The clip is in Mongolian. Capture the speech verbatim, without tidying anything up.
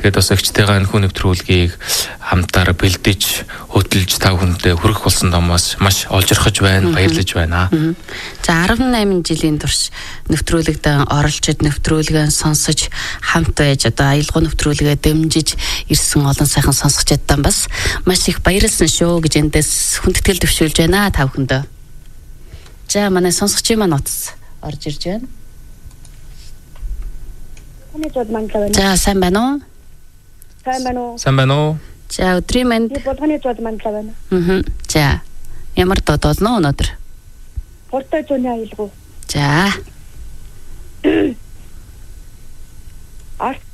тэгээд бас эгчтэйгээ энэ хүн нэвтрүүлгийг хамтаар бэлдэж хөдөлж та бүхэндээ хүргэх болсон томоос маш олжирхож байна, баярлаж байна. За арван найман жилийн турш нэвтрүүлэгт оролцож нэвтрүүлгээ сонсож хамт байж одоо аялал нэвтрүүлгээ дэмжиж ирсэн олон сайхан сонсогчдод бас маш их баярлсан шүү гэж эндээс хүндэтгэл төвшүүлж байна та бүхэндээ. За манай сонсогчийн маань утас орж ирж байна. За сайн байна уу? Сайн байна уу? Сайн байна уу? За өдрийн мэнд. Би болгоны зууд мандлаа байна. Аа. За. Ямар дод болно өнөөдөр? Хуртай зүүнээ аялгуу. За. Арт